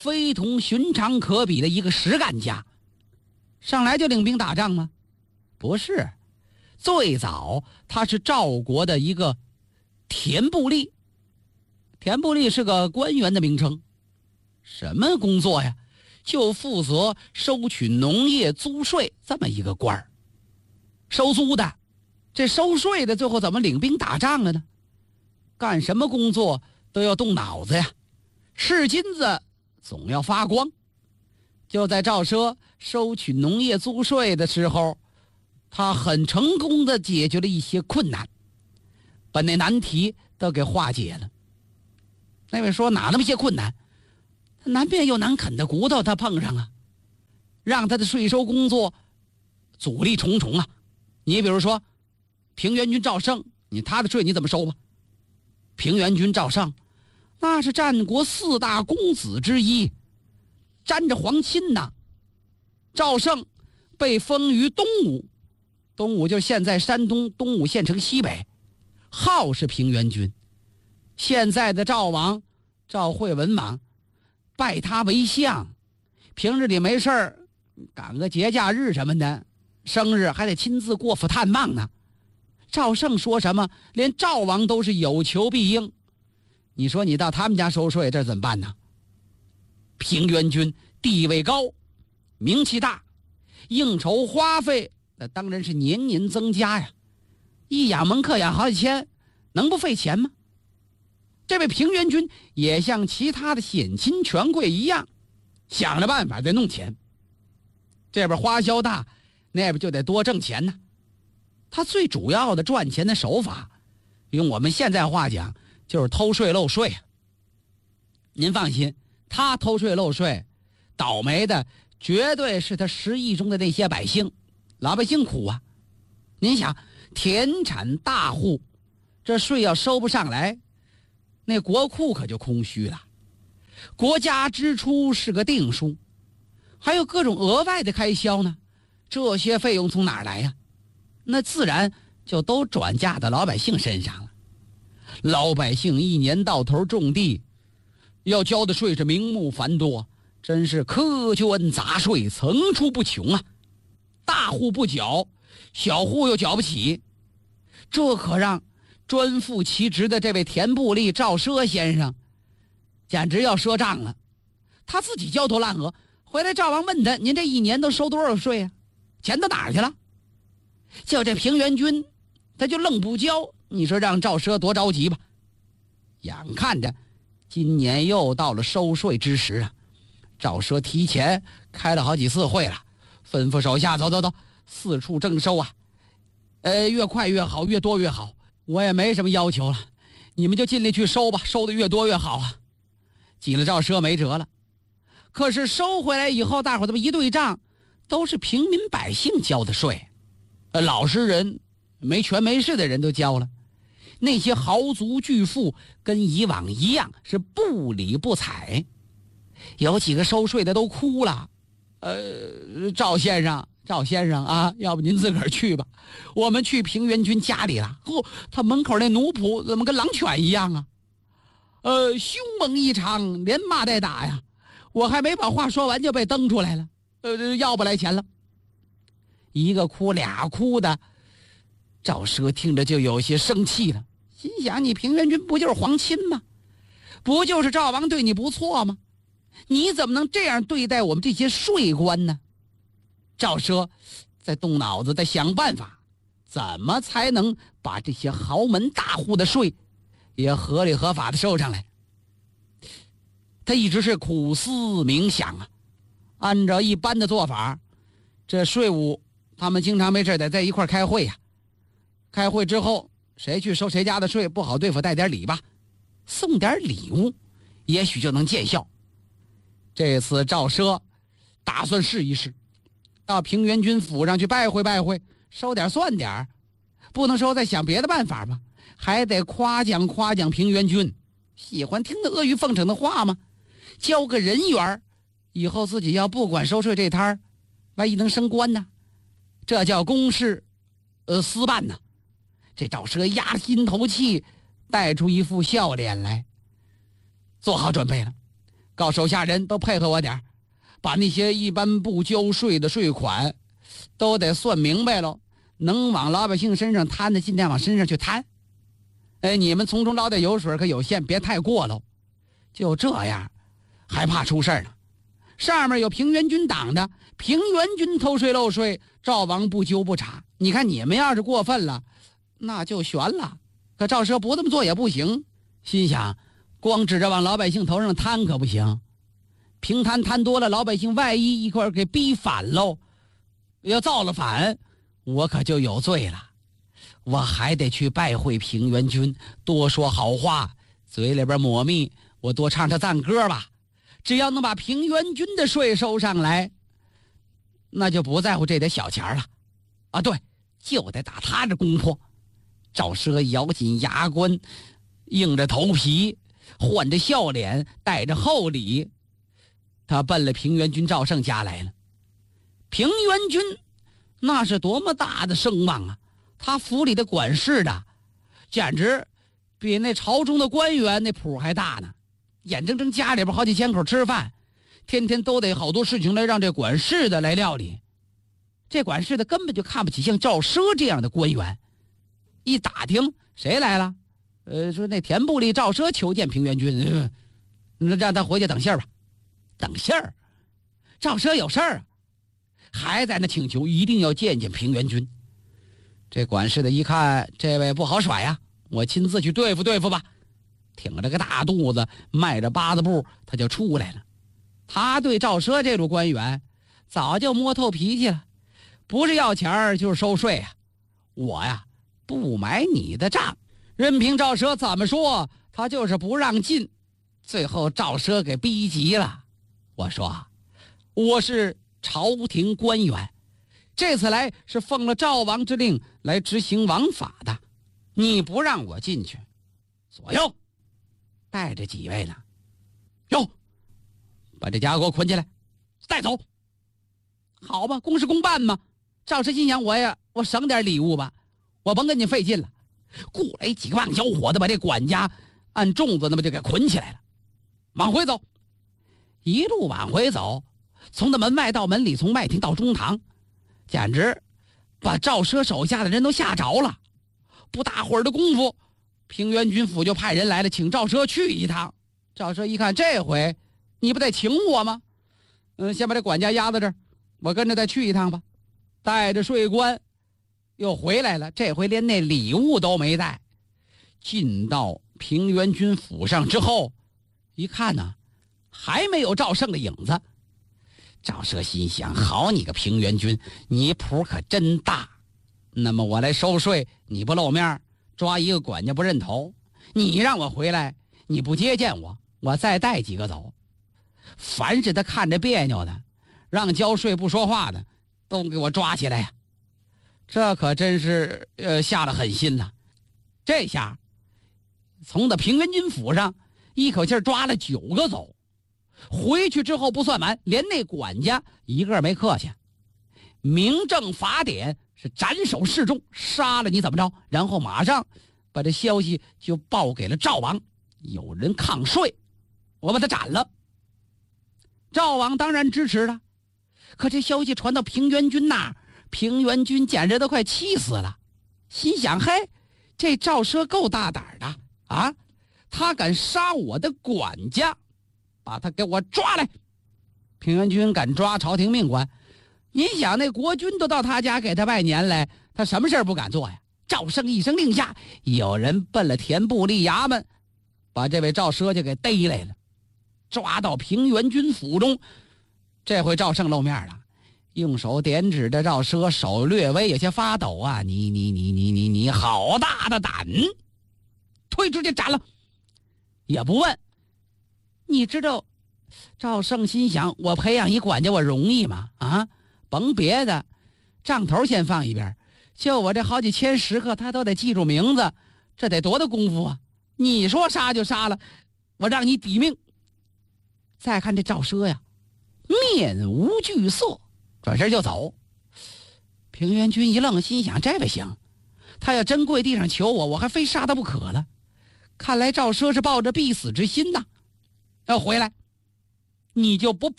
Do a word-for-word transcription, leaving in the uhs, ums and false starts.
非同寻常可比的一个实干家。上来就领兵打仗吗？不是，最早他是赵国的一个田部吏。田部吏是个官员的名称，什么工作呀？就负责收取农业租税这么一个官儿。收租的，这收税的最后怎么领兵打仗了呢？干什么工作都要动脑子呀，是金子总要发光。就在赵奢收取农业租税的时候，他很成功地解决了一些困难，把那难题都给化解了。那位说哪那么些困难？南边有难啃的骨头他碰上啊，让他的税收工作阻力重重啊。你比如说平原君赵胜，你他的税你怎么收吧？平原君赵胜那是战国四大公子之一，沾着皇亲呐。赵胜被封于东吴，东吴就是现在山东东吴县城西北，号是平原君。现在的赵王赵惠文王拜他为相，平日里没事儿赶个节假日什么的，生日还得亲自过府探望呢。赵胜说什么连赵王都是有求必应，你说你到他们家收税这怎么办呢？平原君地位高，名气大，应酬花费那当然是年年增加呀，一养门客养好几千，能不费钱吗？这位平原君也像其他的显亲权贵一样，想着办法得弄钱，这边花销大，那边就得多挣钱呢。他最主要的赚钱的手法，用我们现在话讲就是偷税漏税啊。您放心，他偷税漏税，倒霉的绝对是他食邑中的那些百姓，老百姓苦啊。您想，田产大户，这税要收不上来，那国库可就空虚了。国家支出是个定数，还有各种额外的开销呢，这些费用从哪儿来呀？那自然就都转嫁到老百姓身上了。老百姓一年到头种地，要交的税是名目繁多，真是苛捐杂税层出不穷啊。大户不缴，小户又缴不起，这可让专负其职的这位田部吏赵奢先生简直要赊账了。他自己焦头烂额，回来赵王问他，您这一年都收多少税啊？钱到哪儿去了？就这平原君他就愣不交，你说让赵奢多着急吧。眼看着今年又到了收税之时啊，赵奢提前开了好几次会了，吩咐手下走走走，四处征收啊，呃，越快越好，越多越好。我也没什么要求了，你们就尽力去收吧，收的越多越好啊。挤了赵奢没辙了。可是收回来以后，大伙这么一对账，都是平民百姓交的税，呃，老实人没权没势的人都交了，那些豪族巨富跟以往一样是不理不睬。有几个收税的都哭了，呃，赵先生赵先生啊，要不您自个儿去吧，我们去平原君家里了。嚯、哦，他门口那奴仆怎么跟狼犬一样啊？呃，凶猛异常，连骂带打呀。我还没把话说完就被蹬出来了，呃，要不来钱了。一个哭俩哭的，赵奢听着就有些生气了，心想你平原君不就是皇亲吗？不就是赵王对你不错吗？你怎么能这样对待我们这些税官呢？赵奢在动脑子，在想办法，怎么才能把这些豪门大户的税也合理合法的收上来。他一直是苦思冥想啊。按照一般的做法，这税务他们经常没事得在一块开会呀、啊。开会之后，谁去收谁家的税不好对付，带点礼吧，送点礼物，也许就能见效。这次赵奢打算试一试，到平原君府上去拜会拜会，收点算点，不能收再想别的办法吧，还得夸奖夸奖平原君。喜欢听的阿谀奉承的话吗？交个人缘，以后自己要不管收税这摊儿，万一能升官呢？这叫公事呃私办呢。这赵奢压心头气，带出一副笑脸来，做好准备了。 告手下人都配合我点，把那些一般不交税的税款都得算明白了，能往老百姓身上摊的尽量往身上去摊。哎，你们从中捞点油水可有限，别太过喽。就这样，还怕出事呢？上面有平原军挡着，平原军偷税漏税，赵王不纠不查。你看你们要是过分了，那就悬了。可赵奢不这么做也不行，心想光指着往老百姓头上摊可不行，平摊摊多了，老百姓万一一块儿给逼反喽，要造了反，我可就有罪了。我还得去拜会平原君，多说好话，嘴里边抹蜜，我多唱唱赞歌吧。只要能把平原君的税收上来，那就不在乎这点小钱了。啊，对，就得打他这公婆。赵奢咬紧牙关，硬着头皮，换着笑脸，带着厚礼，他奔了平原君赵胜家来了。平原君那是多么大的声望啊！他府里的管事的，简直比那朝中的官员那谱还大呢。眼睁睁家里边好几千口吃饭，天天都得好多事情来让这管事的来料理。这管事的根本就看不起像赵奢这样的官员。一打听谁来了，呃，说那田部里赵奢求见平原君，那、呃、让他回去等信儿吧。等信儿？赵奢有事儿啊，还在那请求一定要见见平原君。这管事的一看这位不好甩呀，我亲自去对付对付吧。挺着个大肚子，迈着八字步，他就出来了。他对赵奢这种官员早就摸透脾气了，不是要钱就是收税啊。我呀不买你的账，任凭赵奢怎么说，他就是不让进。最后赵奢给逼急了，我说我是朝廷官员，这次来是奉了赵王之令来执行王法的，你不让我进去，左右带着几位呢？哟，把这家伙给我捆起来，带走。好吧，公事公办嘛。赵奢心想，我呀，我省点礼物吧，我甭跟你费劲了。雇来几个棒小伙子，把这管家按粽子那么就给捆起来了，往回走。一路往回走，从那门外到门里，从外厅到中堂，简直把赵奢手下的人都吓着了。不大会儿的功夫，平原军府就派人来了，请赵奢去一趟。赵奢一看，这回你不得请我吗？嗯，先把这管家压在这儿，我跟着再去一趟吧。带着税官又回来了，这回连那礼物都没带。进到平原军府上之后，一看呢，还没有赵胜的影子。赵奢心想，好你个平原军，你谱可真大。那么我来收税，你不露面，抓一个管家不认头，你让我回来，你不接见我，我再带几个走。凡是他看着别扭的，让交税不说话的，都给我抓起来呀！这可真是呃下了狠心了。这下从那平原军府上一口气抓了九个走，回去之后不算完，连那管家一个没客气，明正法典是斩首示众，杀了你怎么着？然后马上把这消息就报给了赵王，有人抗税，我把他斩了。赵王当然支持了，可这消息传到平原君那儿，平原君简直都快气死了，心想：嘿，这赵奢够大胆的啊！他敢杀我的管家，把他给我抓来！平原君敢抓朝廷命官，你想那国君都到他家给他拜年来，他什么事不敢做呀？赵胜一声令下，有人奔了田部吏衙门，把这位赵奢就给逮来了，抓到平原君府中。这回赵胜露面了，用手点指着赵奢，手略微有些发抖啊！你你你你你你好大的胆！推出去斩了，也不问。你知道，赵胜心想：我培养一管家，我容易吗？啊，甭别的，账头先放一边，就我这好几千食客，他都得记住名字，这得多大功夫啊！你说杀就杀了，我让你抵命。再看这赵奢呀，面无惧色，转身就走。平原君一愣，心想：这不行，他要真跪地上求我，我还非杀他不可了。看来赵奢是抱着必死之心呐，要回来。 你就不